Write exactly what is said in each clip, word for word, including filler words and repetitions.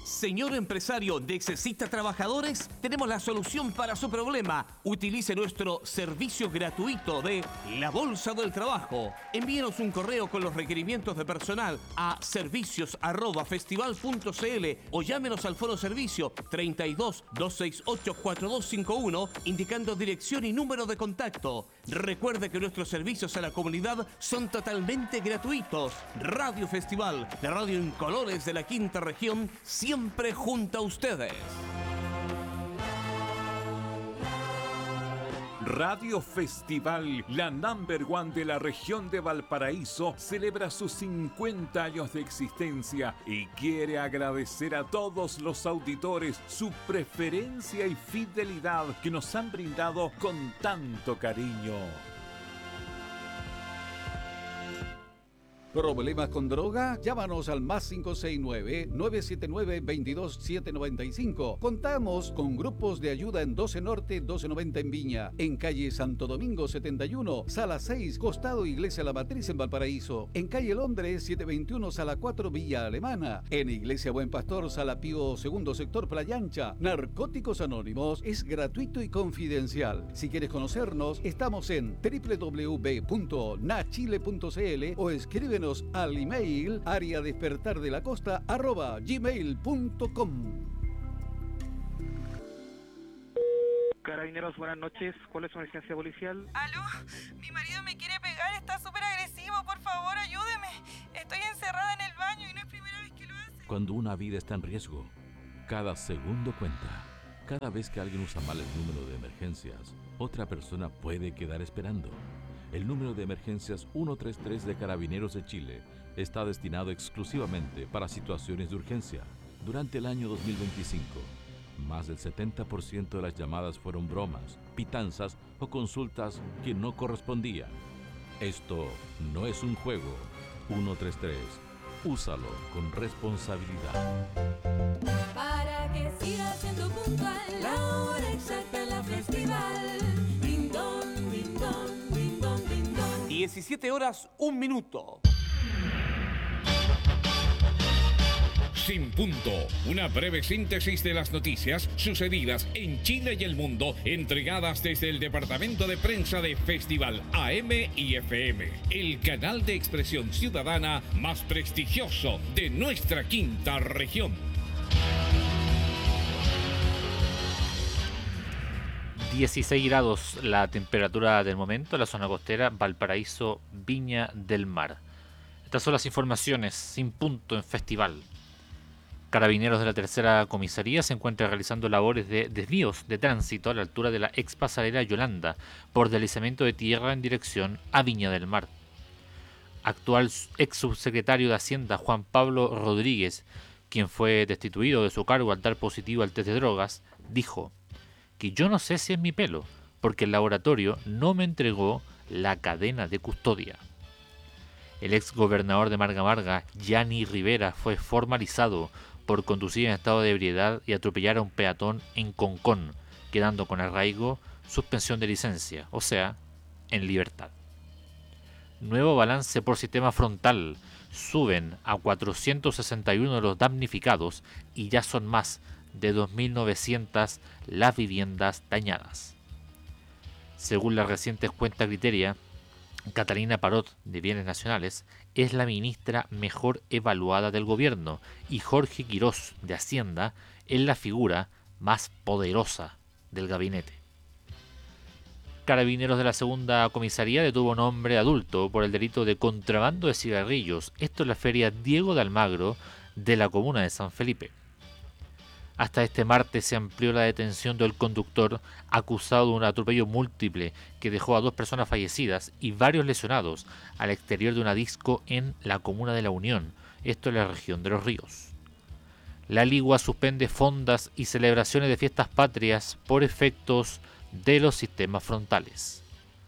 Señor empresario, ¿necesita trabajadores? Tenemos la solución para su problema. Utilice nuestro servicio gratuito de La Bolsa del Trabajo. Envíenos un correo con los requerimientos de personal a servicios arroba festival punto cl o llámenos al foro servicio treinta y dos, doscientos sesenta y ocho, cuarenta y dos cincuenta y uno indicando dirección y número de contacto. Recuerde que nuestros servicios a la comunidad son totalmente gratuitos. Radio Festival, la radio en colores de la quinta región, siempre junto a ustedes. Radio Festival, la number one de la región de Valparaíso, celebra sus cincuenta años de existencia y quiere agradecer a todos los auditores su preferencia y fidelidad que nos han brindado con tanto cariño. ¿Problemas con droga? Llámanos al más cinco seis nueve, nueve siete nueve, dos dos siete nueve cinco. Contamos con grupos de ayuda en doce Norte, doce noventa en Viña, en calle Santo Domingo setenta y uno, sala seis, costado Iglesia La Matriz en Valparaíso, en calle Londres setecientos veintiuno, sala cuatro, Villa Alemana, en Iglesia Buen Pastor, sala Pío segundo, sector Playa Ancha. Narcóticos Anónimos es gratuito y confidencial. Si quieres conocernos, estamos en doble u doble u doble u punto nachile punto cl o escríbenos al email área despertar de la costa arroba gmail punto com. Carabineros, buenas noches. ¿Cuál es su emergencia policial? ¿Aló? Mi marido me quiere pegar, está súper agresivo, por favor, ayúdeme. Estoy encerrada en el baño y no es primera vez que lo hace. Cuando una vida está en riesgo, cada segundo cuenta. Cada vez que alguien usa mal el número de emergencias, otra persona puede quedar esperando. El número de emergencias ciento treinta y tres de Carabineros de Chile está destinado exclusivamente para situaciones de urgencia. Durante el año dos mil veinticinco, más del setenta por ciento de las llamadas fueron bromas, pitanzas o consultas que no correspondían. Esto no es un juego. ciento treinta y tres. Úsalo con responsabilidad. Para que siga siendo puntual, la hora exacta en la festival. Din don, din don, din don, din don. diecisiete horas, un minuto. Sin punto, una breve síntesis de las noticias sucedidas en Chile y el mundo, entregadas desde el departamento de prensa de Festival A M y F M, el canal de expresión ciudadana más prestigioso de nuestra quinta región. dieciséis grados la temperatura del momento en la zona costera, Valparaíso, Viña del Mar. Estas son las informaciones sin punto en Festival. Carabineros de la tercera comisaría se encuentran realizando labores de desvíos de tránsito a la altura de la ex pasarela Yolanda por deslizamiento de tierra en dirección a Viña del Mar. Actual ex subsecretario de Hacienda Juan Pablo Rodríguez, quien fue destituido de su cargo al dar positivo al test de drogas, dijo que yo no sé si es mi pelo, porque el laboratorio no me entregó la cadena de custodia. El ex gobernador de Marga Marga, Yanni Rivera, fue formalizado por conducir en estado de ebriedad y atropellar a un peatón en Concón, quedando con arraigo suspensión de licencia, o sea, en libertad. Nuevo balance por sistema frontal. Suben a cuatrocientos sesenta y uno los damnificados y ya son más de dos mil novecientas las viviendas dañadas. Según las recientes cuentas Criteria, Catalina Parot, de Bienes Nacionales, es la ministra mejor evaluada del gobierno y Jorge Quirós, de Hacienda, es la figura más poderosa del gabinete. Carabineros de la segunda comisaría detuvo a un hombre adulto por el delito de contrabando de cigarrillos, esto en la feria Diego de Almagro de la comuna de San Felipe. Hasta este martes se amplió la detención del conductor acusado de un atropello múltiple que dejó a dos personas fallecidas y varios lesionados al exterior de una disco en la comuna de La Unión, esto en la región de Los Ríos. La Ligua suspende fondas y celebraciones de fiestas patrias por efectos de los sistemas frontales.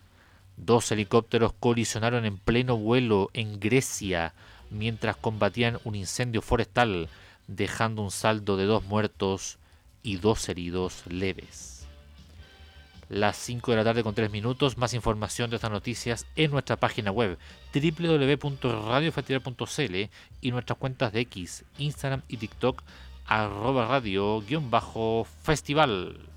Dos helicópteros colisionaron en pleno vuelo en Grecia mientras combatían un incendio forestal, dejando un saldo de dos muertos y dos heridos leves. Las cinco de la tarde con tres minutos, más información de estas noticias en nuestra página web doble u doble u doble u punto radio festival punto c l y nuestras cuentas de X, Instagram y TikTok arroba radio guión bajo festival.